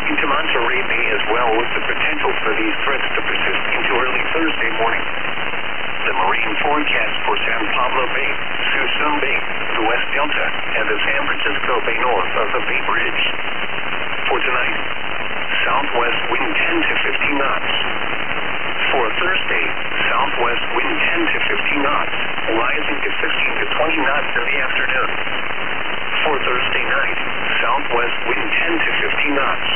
into Monterey Bay as well, with the potential for these threats to persist into early Thursday morning. The marine forecast for San Pablo Bay, Suisun Bay, the West Delta, and the San Francisco Bay north of the Bay Bridge. For tonight, southwest wind 10 to 15 knots. For Thursday, southwest wind 10 to 15 knots, rising to 15 to 20 knots in the afternoon. For Thursday night, southwest wind 10 to 15 knots.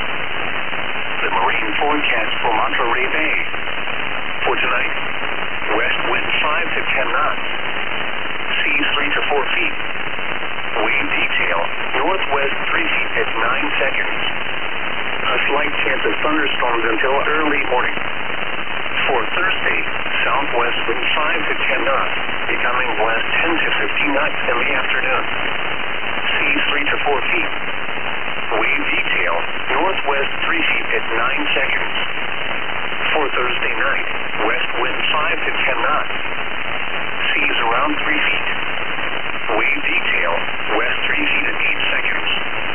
The marine forecast for Monterey Bay. For tonight, west wind 5 to 10 knots. Seas 3 to 4 feet. Wave detail, northwest 3 feet at 9 seconds. A slight chance of thunderstorms until early morning. For Thursday, southwest wind 5 to 10 knots, becoming west 10 to 15 knots in the afternoon. Seas 3 to 4 feet. Wave detail, northwest 3 feet at 9 seconds. For Thursday night, west wind 5 to 10 knots. Seas around 3 feet. Wave detail, west 3 feet at 8 seconds.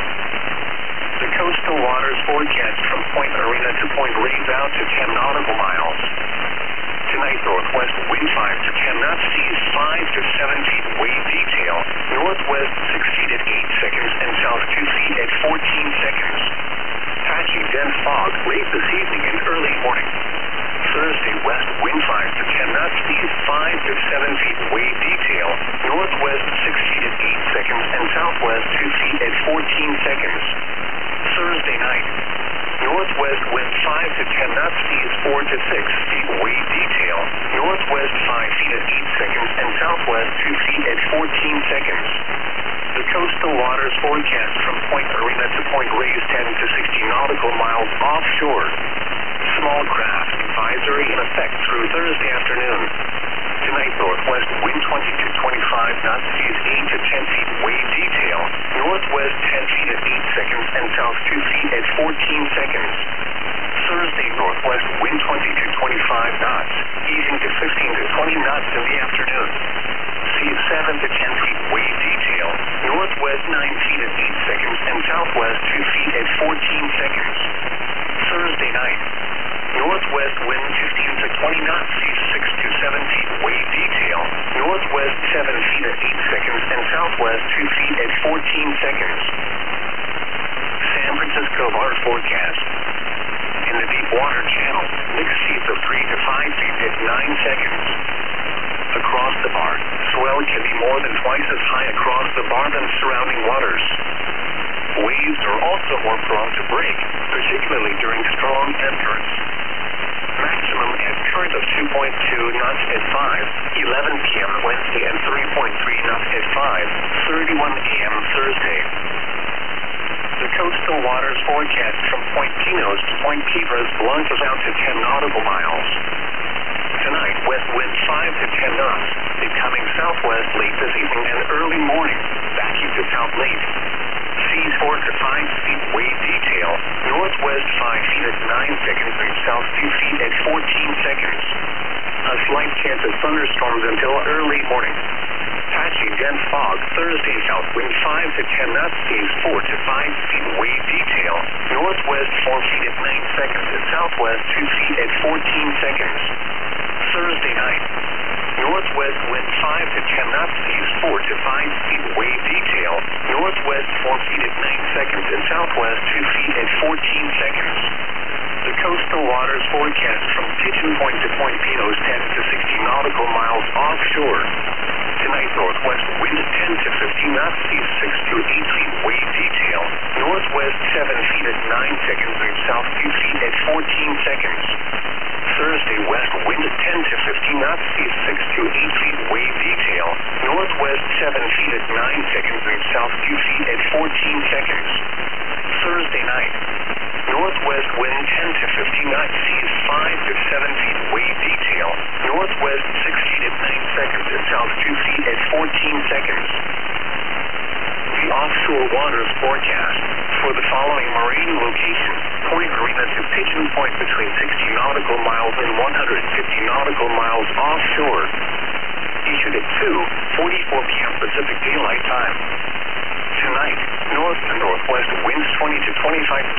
The coastal waters forecast from Point Arena to Point Reyes out to 10 nautical miles. Tonight, northwest wind 5 to 10 knots, seas 5 to 7 feet. Wave detail, northwest 6 feet at 8 seconds and south 2 feet at 14 seconds. Patchy dense fog late this evening and early morning. Thursday, west wind 5 to 10 knots, seas 5 to 7 feet. Wave detail, northwest 6 feet at 8 seconds and southwest 2 feet at 14 seconds. Thursday night, northwest wind 5 to 10 knots, seas 4 to 6 feet. Wave detail, northwest 5 feet at 8 seconds and southwest 2 feet at 14 seconds. The coastal waters forecast from Point Arena to Point Reyes 10 to 60 nautical miles offshore. Small craft advisory in effect through Thursday afternoon. Tonight, northwest wind 20 to 25 knots, seas 8 to 10 feet. Wave detail, northwest 10 feet at 8 seconds and south 2 feet at 14 seconds. Thursday, northwest wind 20 to 25 knots, easing to 15 to 20 knots in the afternoon. Seas 7 to 10 feet. Wave detail, northwest 9 feet at 8 seconds and southwest 2 feet at 14 seconds. Thursday night, northwest wind 15 to 20 knots, seas 6 to 7 feet. Wave detail, northwest 7 feet at 8 seconds and southwest 2 feet at 14 seconds. San Francisco water forecast. In the deep water channel, mixed seas of 3 to 5 feet at 9 seconds. Across the bar, swell can be more than twice as high across the bar than surrounding waters. Waves are also more prone to break, particularly during strong ebb currents. Maximum ebb current of 2.2 knots at 5:11 p.m. Wednesday and 3.3 knots at 5:31 a.m. Thursday. The coastal waters forecast from Point Pinos to Point Piedras launches out to 10 nautical miles. Tonight, west wind 5 to 10 knots, becoming southwest late this evening and early morning, backing to south late. Seas 4 to 5 feet. Wave detail, northwest 5 feet at 9 seconds and south 2 feet at 14 seconds. A slight chance of thunderstorms until early morning. Patchy dense fog Thursday, south wind 5 to 10 knots, seas 4 to 5 feet. Wave detail, northwest 4 feet at 9 seconds and southwest 2 feet at 14 seconds. Thursday night, northwest wind 5 to 10 knots, seas 4 to 5 feet. Wave detail, northwest 4 feet at 9 seconds and southwest 2 feet at 14 seconds. The coastal waters forecast from Pigeon Point to Point Pinos 10 to 60 nautical miles offshore. Tonight, northwest wind 10 to 15 knots, seas 6 to 8 feet. Wave detail, northwest 7 feet at 9 seconds and south 2 feet at 14 seconds. Thursday, west wind 10 to 15 knots, seas 6 to 8 feet. Wave detail, northwest 7 feet at 9 seconds and south 2 feet at 14 seconds. Thursday night, northwest wind 10 to 15 knots, seas 5 to 7 feet. Wave detail, northwest 6 feet at 9 seconds and south 2 feet at 14 seconds. The offshore waters forecast for the following marine locations: Point Arena to Pigeon Point between 60 nautical miles and 150 nautical miles offshore. Issued at 2:44 p.m. Pacific Daylight Time. Tonight, north to northwest winds 20 to 25